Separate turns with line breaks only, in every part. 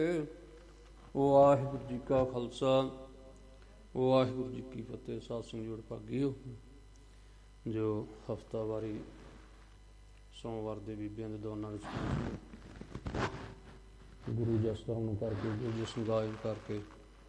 ਵਾਹਿਗੁਰੂ ਜੀ ਕਾ ਖਾਲਸਾ ਵਾਹਿਗੁਰੂ ਜੀ ਕੀ ਫਤਿਹ। ਸਾਧ ਸੰਗਤ ਜੁੜ ਭਾਗੀਓ, ਜੋ ਹਫ਼ਤਾਵਾਰੀ ਸੋਮਵਾਰ ਦੇ ਬੀਬੀਆਂ ਦੇ ਦੋਨਾਂ ਵਿੱਚ ਗੁਰੂ ਜਸ ਧਰਮ ਕਰਕੇ, ਗੁਰੂ ਜਸ ਨੂੰ ਗਾਇਬ ਕਰਕੇ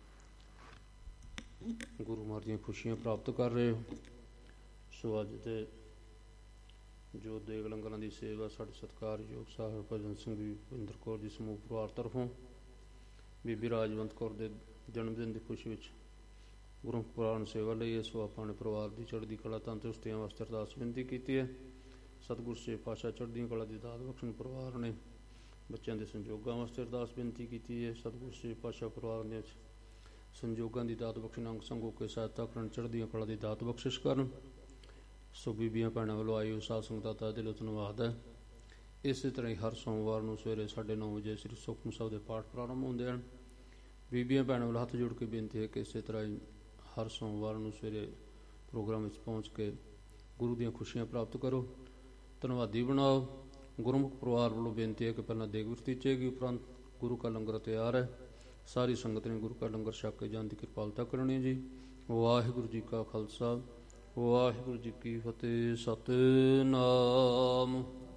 ਗੁਰੂ ਮਹਾਰਾਜ ਦੀਆਂ ਖੁਸ਼ੀਆਂ ਪ੍ਰਾਪਤ ਕਰ ਰਹੇ ਹੋ। ਸੋ ਅੱਜ ਦੇ ਜੋ ਦੇਗ ਲੰਗਰਾਂ ਦੀ ਸੇਵਾ ਸਾਡੇ ਸਤਿਕਾਰਯੋਗ ਸਾਹਿਬ ਹਰਭਜਨ ਸਿੰਘ ਬੀਬੀ ਭੁਪਿੰਦਰ ਕੌਰ ਜੀ ਸਮੂਹ ਪਰਿਵਾਰ ਤਰਫੋਂ ਬੀਬੀ ਰਾਜਵੰਤ ਕੌਰ ਦੇ ਜਨਮ ਦਿਨ ਦੀ ਖੁਸ਼ੀ ਵਿੱਚ ਗੁਰੂ ਪੁਰਾਣ ਸੇਵਾ ਲਈ ਹੈ। ਸੋ ਆਪਾਂ ਨੇ ਪਰਿਵਾਰ ਦੀ ਚੜ੍ਹਦੀ ਕਲਾ ਤੰਦਰੁਸਤੀਆਂ ਵਾਸਤੇ ਅਰਦਾਸ ਬੇਨਤੀ ਕੀਤੀ ਹੈ। ਸਤਿਗੁਰੂ ਸੱਚੇ ਪਾਤਸ਼ਾਹ ਚੜ੍ਹਦੀਆਂ ਕਲਾ ਦੀ ਦਾਤ ਬਖਸ਼ਣ। ਪਰਿਵਾਰ ਨੇ ਬੱਚਿਆਂ ਦੇ ਸੰਯੋਗਾਂ ਵਾਸਤੇ ਅਰਦਾਸ ਬੇਨਤੀ ਕੀਤੀ ਹੈ। ਸਤਿਗੁਰੂ ਸੱਚੇ ਪਾਤਸ਼ਾਹ ਪਰਿਵਾਰ ਦੇ ਸੰਯੋਗਾਂ ਦੀ ਦਾਤ ਬਖਸ਼ਣ, ਅੰਗ ਸੰਗ ਹੋ ਕੇ ਸਹਾਇਤਾ ਕਰਨ, ਚੜ੍ਹਦੀਆਂ ਕਲਾ ਦੀ ਦਾਤ ਬਖਸ਼ਿਸ਼ ਕਰਨ। ਸੋ ਬੀਬੀਆਂ ਭੈਣਾਂ ਵੱਲੋਂ ਆਈ ਸਾਧ ਸੰਗਤਾਂ ਦਾ ਦਿਲੋਂ ਧੰਨਵਾਦ ਹੈ। ਇਸੇ ਤਰ੍ਹਾਂ ਹੀ ਹਰ ਸੋਮਵਾਰ ਨੂੰ ਸਵੇਰੇ 9:30 ਵਜੇ ਸ੍ਰੀ ਸੁਖਮਨੀ ਸਾਹਿਬ ਦੇ ਪਾਠ ਪ੍ਰਾਰੰਭ ਹੁੰਦੇ ਹਨ। ਬੀਬੀਆਂ ਭੈਣਾਂ ਵੱਲੋਂ ਹੱਥ ਜੋੜ ਕੇ ਬੇਨਤੀ ਹੈ ਕਿ ਇਸੇ ਤਰ੍ਹਾਂ ਹੀ ਹਰ ਸੋਮਵਾਰ ਨੂੰ ਸਵੇਰੇ ਪ੍ਰੋਗਰਾਮ ਵਿੱਚ ਪਹੁੰਚ ਕੇ ਗੁਰੂ ਦੀਆਂ ਖੁਸ਼ੀਆਂ ਪ੍ਰਾਪਤ ਕਰੋ, ਧੰਨਵਾਦੀ ਬਣਾਓ। ਗੁਰਮੁਖ ਪਰਿਵਾਰ ਵੱਲੋਂ ਬੇਨਤੀ ਹੈ ਕਿ ਪਹਿਲਾਂ ਦੇਗ ਵਰਤੀਚੇਗੀ, ਉਪਰੰਤ ਗੁਰੂ ਕਾ ਲੰਗਰ ਤਿਆਰ ਹੈ। ਸਾਰੀ ਸੰਗਤ ਨੇ ਗੁਰੂ ਕਾ ਲੰਗਰ ਛਕ ਕੇ ਜਾਣ ਦੀ ਕਿਰਪਾਲਤਾ ਕਰਨੀ ਜੀ। ਵਾਹਿਗੁਰੂ ਜੀ ਕਾ ਖਾਲਸਾ ਵਾਹਿਗੁਰੂ ਜੀ ਕੀ ਫਤਿਹ। ਸਤਿਨਾਮ।